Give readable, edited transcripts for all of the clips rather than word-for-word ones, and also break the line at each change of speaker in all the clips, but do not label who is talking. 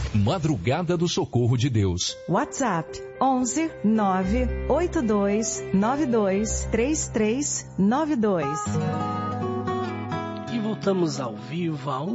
Madrugada do Socorro de Deus.
WhatsApp 11 982 92 3392.
E voltamos ao vivo a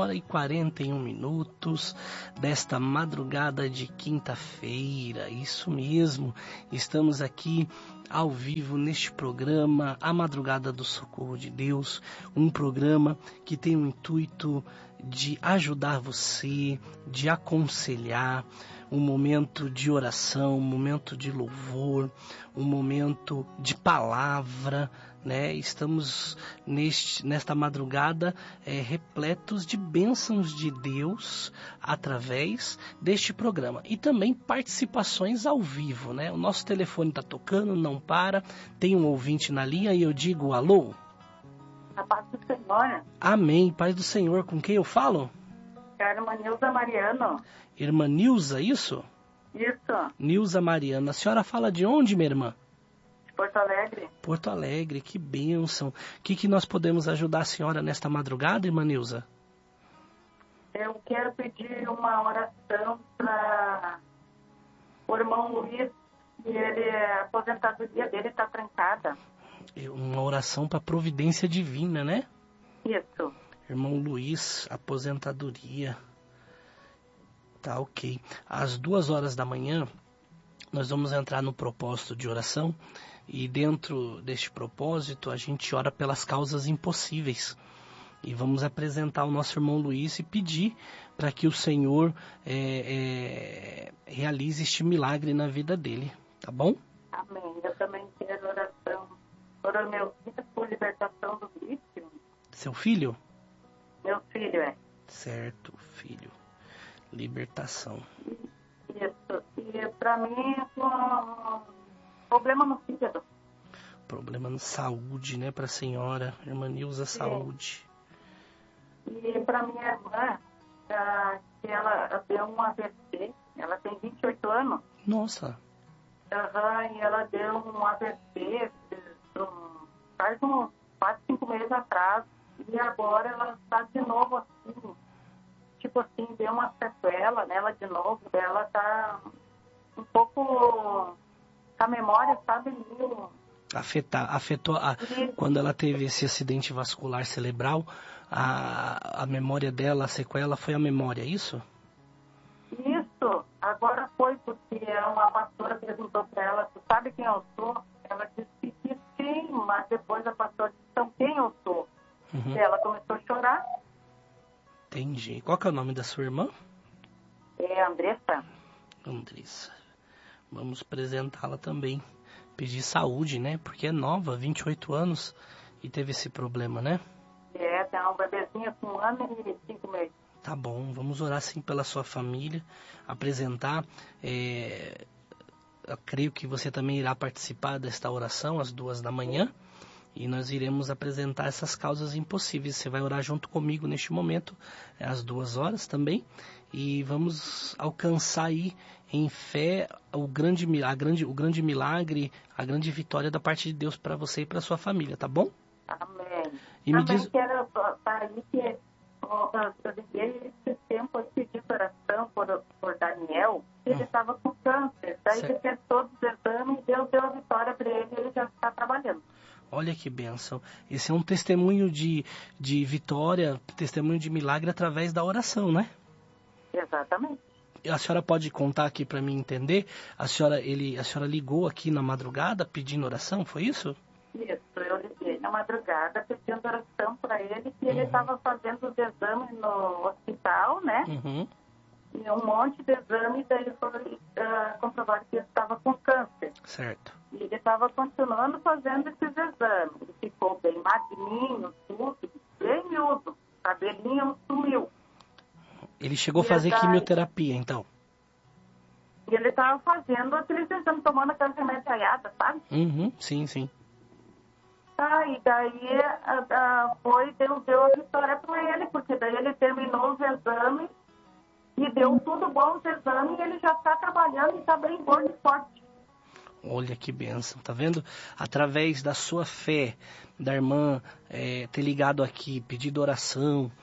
1h41 desta madrugada de quinta-feira. Isso mesmo, estamos aqui ao vivo neste programa, A Madrugada do Socorro de Deus, um programa que tem o intuito de ajudar você, de aconselhar, um momento de oração, um momento de louvor, um momento de palavra, né? Estamos nesta madrugada repletos de bênçãos de Deus através deste programa. E também participações ao vivo, né? O nosso telefone está tocando, não para, tem um ouvinte na linha e eu digo alô.
A paz do Senhor.
Amém. Paz do Senhor. Com quem eu falo?
É a irmã Nilza Mariano.
Irmã Nilza, isso?
Isso.
Nilza Mariano. A senhora fala de onde, minha irmã?
De Porto Alegre.
Porto Alegre, que bênção. O que nós podemos ajudar a senhora nesta madrugada, irmã Nilza?
Eu quero pedir uma oração para o irmão Luiz. A aposentadoria dele está trancada.
Uma oração para providência divina, né?
Isso.
Irmão Luiz, aposentadoria. Tá, ok. Às 2h da manhã, nós vamos entrar no propósito de oração. E dentro deste propósito, a gente ora pelas causas impossíveis. E vamos apresentar o nosso irmão Luiz e pedir para que o Senhor realize este milagre na vida dele. Tá bom?
Amém. Eu também quero oração por meu filho, por libertação do vício.
Seu filho?
Meu filho,
Certo, filho. Libertação.
Isso. E para mim, problema no fígado.
Problema na saúde, né, para a senhora. Irmã Nilza, saúde.
E para minha irmã, que ela deu um AVC, ela tem 28 anos.
Nossa.
E ela deu um AVC faz uns 4, 5 meses atrás. E agora ela está de novo assim, tipo assim, deu uma sequela nela de novo. Ela está um pouco com a memória, sabe, meio...
Afetou quando ela teve esse acidente vascular cerebral, a memória dela, a sequela foi a memória, é isso?
Isso, agora foi porque uma pastora perguntou para ela, tu sabe quem eu sou? Ela disse que sim, mas depois a pastora disse, então quem eu sou?
Uhum.
E ela começou a chorar.
Entendi. Qual que é o nome da sua irmã?
É Andressa.
Andressa. Vamos apresentá-la também. Pedir saúde, né? Porque é nova, 28 anos e teve esse problema, né?
Tem uma bebezinha com 1 ano e 5 meses.
Tá bom, vamos orar sim pela sua família, apresentar. Eu creio que você também irá participar desta oração às 2h e nós iremos apresentar essas causas impossíveis. Você vai orar junto comigo neste momento, às 2h também, e vamos alcançar aí em fé o grande milagre, a grande vitória da parte de Deus para você e para sua família, tá bom?
Amém.
E
também quero aí que eu liguei esse tempo, eu pedi oração por Daniel, ele estava com câncer. Daí ele fez todos os exames e Deus deu a vitória para ele e ele já está trabalhando.
Olha que bênção. Esse é um testemunho de vitória, testemunho de milagre através da oração, né?
Exatamente.
A senhora pode contar aqui para mim entender? A senhora ligou aqui na madrugada pedindo oração, foi isso?
Isso, eu liguei na madrugada pedindo oração para ele, que ele estava fazendo os exames no hospital, né?
Uhum.
E um monte de exames, daí foi comprovado que ele estava com câncer.
Certo.
E ele estava continuando fazendo esses exames. Ele ficou bem magrinho, tudo, bem miúdo. O cabelinho sumiu.
Ele chegou a fazer quimioterapia, então?
E ele estava fazendo aqueles exames, tomando aquelas remédios, sabe?
Uhum, sim, sim.
E daí deu a vitória para ele, porque daí ele terminou os exames e deu tudo bom os exames e ele já está trabalhando e está bem gordo e forte.
Olha que bênção, tá vendo? Através da sua fé, da irmã ter ligado aqui, pedido oração,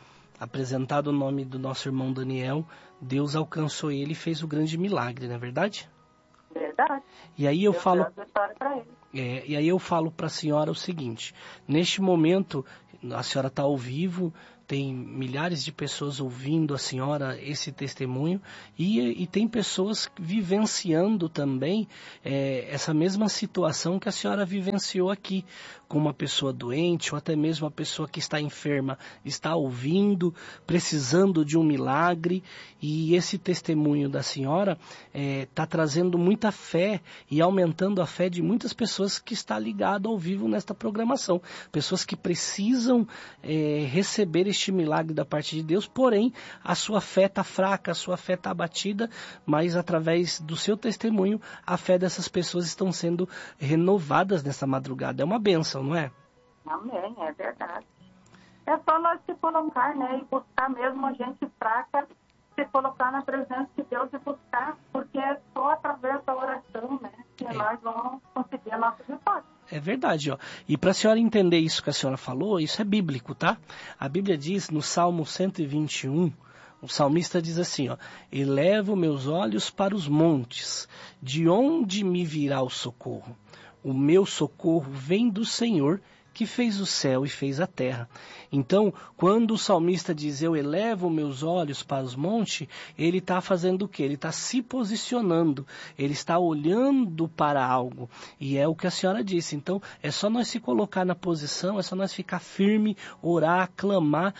apresentado o nome do nosso irmão Daniel, Deus alcançou ele e fez o grande milagre, não é verdade?
Verdade.
E aí eu falo,
para ele.
e aí eu falo para a senhora o seguinte: neste momento a senhora está ao vivo, tem milhares de pessoas ouvindo a senhora esse testemunho e tem pessoas vivenciando também essa mesma situação que a senhora vivenciou aqui, com uma pessoa doente ou até mesmo a pessoa que está enferma está ouvindo, precisando de um milagre, e esse testemunho da senhora está trazendo muita fé e aumentando a fé de muitas pessoas que está ligado ao vivo nesta programação, pessoas que precisam receber este milagre da parte de Deus, porém a sua fé está fraca, a sua fé está abatida, mas através do seu testemunho a fé dessas pessoas estão sendo renovadas nessa madrugada. É uma bênção, não é?
Amém, é verdade. É só nós se colocar, né, e buscar mesmo a gente fraca, se colocar na presença de Deus e buscar, porque é só através da oração, né, que nós vamos conseguir a nossa vitória.
É verdade, ó. E para a senhora entender isso que a senhora falou, isso é bíblico, tá? A Bíblia diz no Salmo 121, o salmista diz assim, ó: elevo meus olhos para os montes, de onde me virá o socorro? O meu socorro vem do Senhor, que fez o céu e fez a terra. Então, quando o salmista diz, eu elevo meus olhos para os montes, ele está fazendo o quê? Ele está se posicionando, ele está olhando para algo, e é o que a senhora disse. Então, é só nós se colocar na posição, é só nós ficar firme, orar, clamar,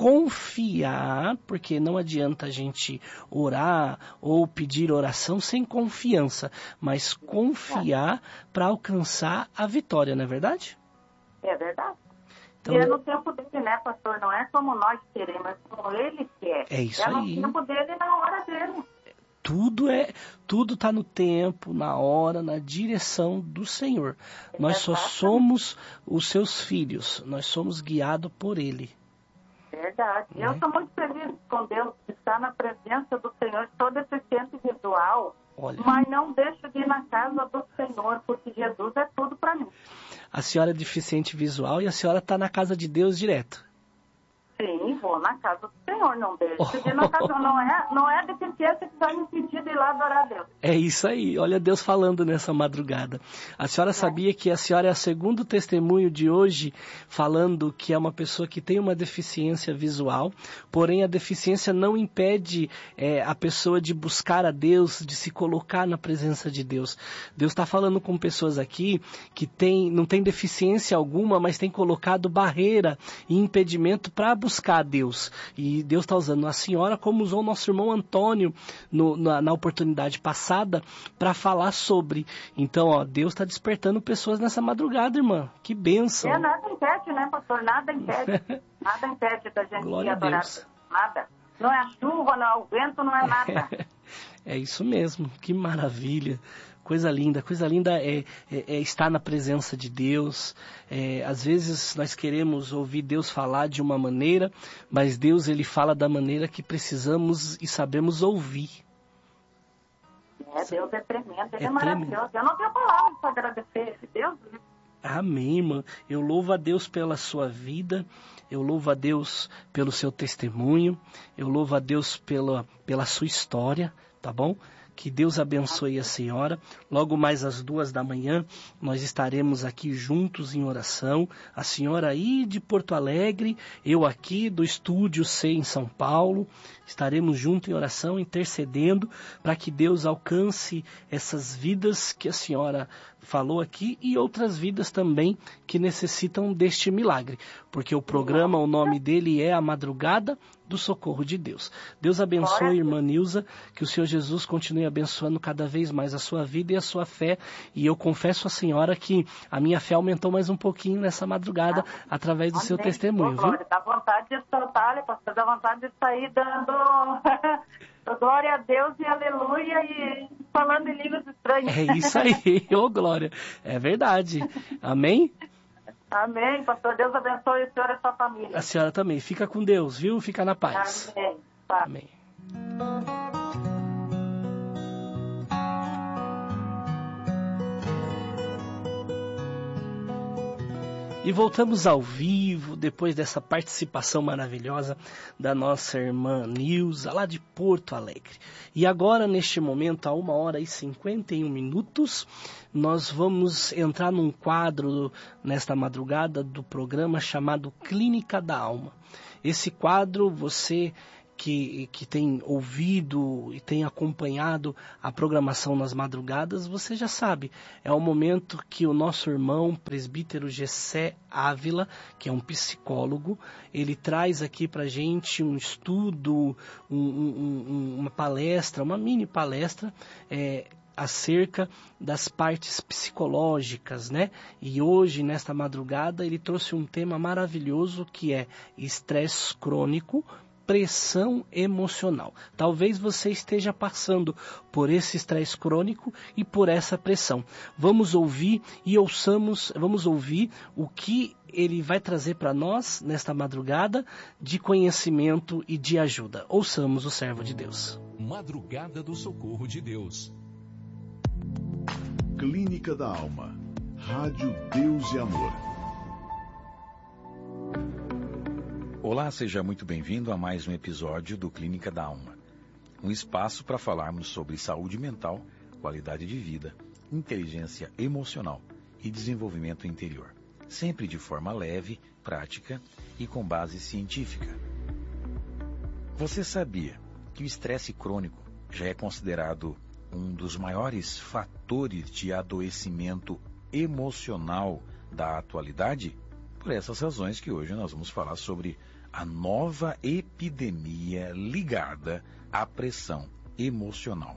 confiar, porque não adianta a gente orar ou pedir oração sem confiança, mas confiar para alcançar a vitória, não é verdade?
É verdade.
Então,
e é no tempo dele, né, pastor? Não é como nós queremos, mas como ele quer.
É isso aí.
É no tempo dele e na hora dele.
Tudo está no tempo, na hora, na direção do Senhor. Nós só somos os seus filhos, nós somos guiados por Ele.
Verdade. Eu estou muito feliz com Deus de estar na presença do Senhor. Sou deficiente visual, mas não deixo de ir na casa do Senhor, porque Jesus é tudo para mim.
A senhora é deficiente visual e a senhora está na casa de Deus direto.
Sim, vou na casa do Senhor, não deixo de ir na casa. Não é deficiência que vai me impedir de ir lá adorar a Deus.
É isso aí, olha Deus falando nessa madrugada. A senhora sabia que a senhora é o segundo testemunho de hoje falando que é uma pessoa que tem uma deficiência visual, porém a deficiência não impede a pessoa de buscar a Deus, de se colocar na presença de Deus. Deus está falando com pessoas aqui que não tem deficiência alguma, mas tem colocado barreira e impedimento para buscar a Deus. E Deus está usando a senhora como usou o nosso irmão Antônio na oportunidade passada para falar sobre. Então, ó, Deus está despertando pessoas nessa madrugada, irmã. Que bênção.
Nada impede, né, pastor? Nada impede. Nada impede da gente ir adorar. Nada. Não é a chuva, não é o vento, não é nada.
É isso mesmo. Que maravilha. Coisa linda é estar na presença de Deus. Às vezes nós queremos ouvir Deus falar de uma maneira, mas Deus ele fala da maneira que precisamos e sabemos ouvir.
Deus é tremendo, Ele é maravilhoso. Eu não tenho palavras para agradecer Deus.
Amém, irmã. Eu louvo a Deus pela sua vida, eu louvo a Deus pelo seu testemunho, eu louvo a Deus pela sua história, tá bom? Que Deus abençoe a senhora. Logo mais às 2h nós estaremos aqui juntos em oração. A senhora aí de Porto Alegre, eu aqui do Estúdio C em São Paulo. Estaremos juntos em oração, intercedendo para que Deus alcance essas vidas que a senhora falou aqui e outras vidas também que necessitam deste milagre. Porque o programa, o nome dele é A Madrugada do Socorro de Deus. Deus abençoe, irmã Nilza, que o Senhor Jesus continue abençoando cada vez mais a sua vida e a sua fé. E eu confesso à senhora que a minha fé aumentou mais um pouquinho nessa madrugada através do seu testemunho, viu?
Dá vontade de soltar, pastor, dá vontade de sair dando glória a Deus e aleluia e falando em línguas estranhas.
É isso aí, ô glória. É verdade. Amém?
Amém, pastor. Deus abençoe o senhor e a sua família.
A senhora também. Fica com Deus, viu? Fica na paz.
Amém. Tá.
Amém. E voltamos ao vivo, depois dessa participação maravilhosa da nossa irmã Nilza, lá de Porto Alegre. E agora, neste momento, a 1h51, nós vamos entrar num quadro, nesta madrugada, do programa chamado Clínica da Alma. Esse quadro, você que tem ouvido e tem acompanhado a programação nas madrugadas, você já sabe, é o momento que o nosso irmão presbítero Gessé Ávila, que é um psicólogo, ele traz aqui pra gente um estudo, uma palestra, uma mini palestra, acerca das partes psicológicas, né? E hoje, nesta madrugada, ele trouxe um tema maravilhoso que é estresse crônico, pressão emocional. Talvez você esteja passando por esse estresse crônico e por essa pressão. Vamos ouvir vamos ouvir o que ele vai trazer para nós nesta madrugada de conhecimento e de ajuda. Ouçamos o servo de Deus.
Madrugada do Socorro de Deus.
Clínica da Alma. Rádio Deus e Amor.
Olá, seja muito bem-vindo a mais um episódio do Clínica da Alma. Um espaço para falarmos sobre saúde mental, qualidade de vida, inteligência emocional e desenvolvimento interior. Sempre de forma leve, prática e com base científica. Você sabia que o estresse crônico já é considerado um dos maiores fatores de adoecimento emocional da atualidade? Por essas razões que hoje nós vamos falar sobre a nova epidemia ligada à pressão emocional.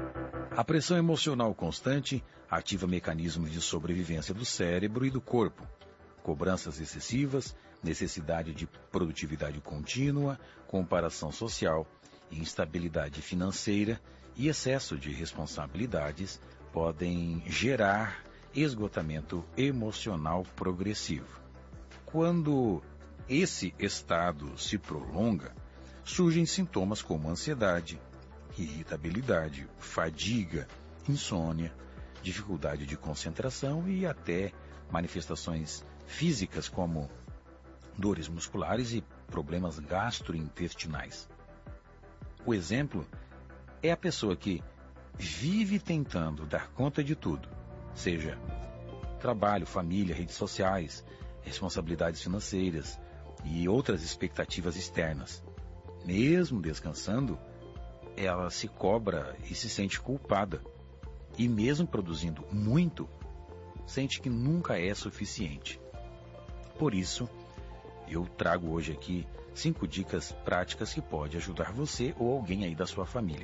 A pressão emocional constante ativa mecanismos de sobrevivência do cérebro e do corpo. Cobranças excessivas, necessidade de produtividade contínua, comparação social, instabilidade financeira e excesso de responsabilidades podem gerar esgotamento emocional progressivo. Quando esse estado se prolonga, surgem sintomas como ansiedade, irritabilidade, fadiga, insônia, dificuldade de concentração e até manifestações físicas como dores musculares e problemas gastrointestinais. O exemplo é a pessoa que vive tentando dar conta de tudo, seja trabalho, família, redes sociais, responsabilidades financeiras e outras expectativas externas. Mesmo descansando, ela se cobra e se sente culpada. E mesmo produzindo muito, sente que nunca é suficiente. Por isso, eu trago hoje aqui 5 dicas práticas que podem ajudar você ou alguém aí da sua família.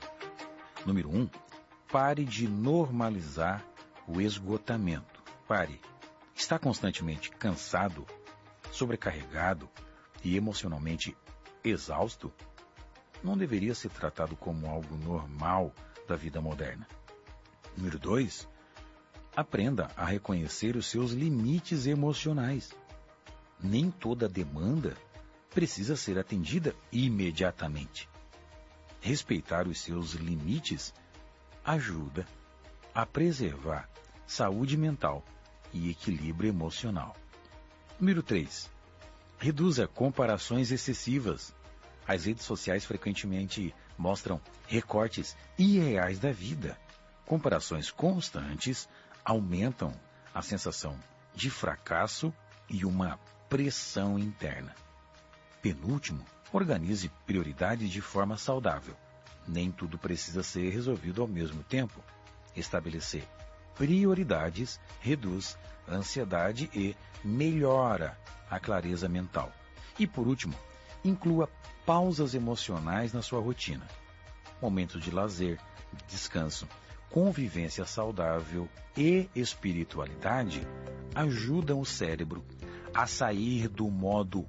Número 1, pare de normalizar o esgotamento. Pare. Está constantemente cansado, sobrecarregado e emocionalmente exausto? Não deveria ser tratado como algo normal da vida moderna. Número 2, aprenda a reconhecer os seus limites emocionais. Nem toda demanda precisa ser atendida imediatamente. Respeitar os seus limites ajuda a preservar saúde mental e equilíbrio emocional. Número 3. Reduza comparações excessivas. As redes sociais frequentemente mostram recortes irreais da vida. Comparações constantes aumentam a sensação de fracasso e uma pressão interna. Penúltimo, organize prioridades de forma saudável. Nem tudo precisa ser resolvido ao mesmo tempo. Estabelecer prioridades reduz a ansiedade e melhora a clareza mental. E por último, inclua pausas emocionais na sua rotina. Momentos de lazer, descanso, convivência saudável e espiritualidade ajudam o cérebro a sair do modo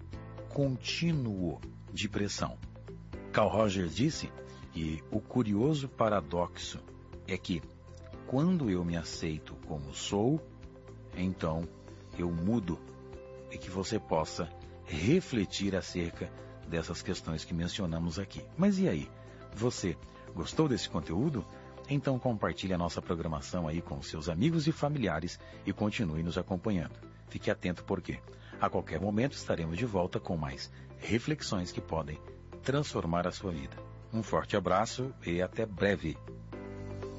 contínuo de pressão. Carl Rogers disse, e o curioso paradoxo é que quando eu me aceito como sou, então eu mudo, e que você possa refletir acerca dessas questões que mencionamos aqui. Mas e aí? Você gostou desse conteúdo? Então compartilhe a nossa programação aí com seus amigos e familiares e continue nos acompanhando. Fique atento porque a qualquer momento estaremos de volta com mais reflexões que podem transformar a sua vida. Um forte abraço e até breve.